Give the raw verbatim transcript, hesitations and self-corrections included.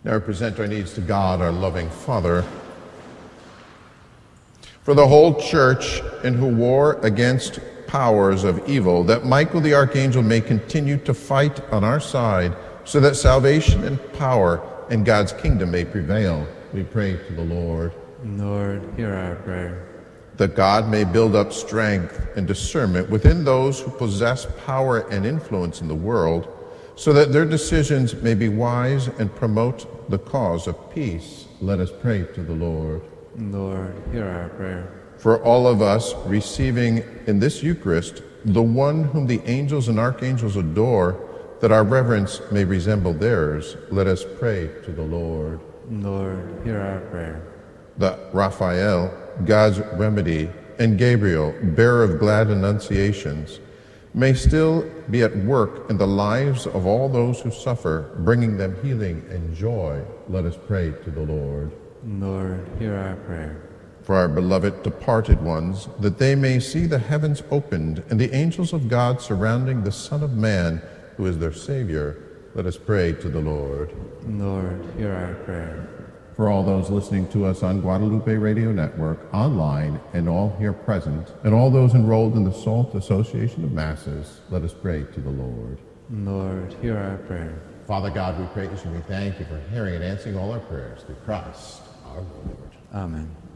Now we present our needs to God, our loving Father, for the whole church in who war against powers of evil, that Michael the archangel may continue to fight on our side, so that salvation and power and God's kingdom may prevail. We pray to the Lord. Lord, hear our prayer. That God may build up strength and discernment within those who possess power and influence in the world, so that their decisions may be wise and promote the cause of peace. Let us pray to the Lord. Lord, hear our prayer. For all of us receiving in this Eucharist the one whom the angels and archangels adore, that our reverence may resemble theirs, let us pray to the Lord. Lord, hear our prayer. That Raphael, God's remedy, and Gabriel, bearer of glad annunciations, may still be at work in the lives of all those who suffer, bringing them healing and joy. Let us pray to the Lord. Lord, hear our prayer. For our beloved departed ones, that they may see the heavens opened and the angels of God surrounding the Son of Man, who is their Savior, let us pray to the Lord. Lord, hear our prayer. For all those listening to us on Guadalupe Radio Network, online, and all here present, and all those enrolled in the SALT Association of Masses, let us pray to the Lord. Lord, hear our prayer. Father God, we praise you and we thank you for hearing and answering all our prayers through Christ our Lord. Amen.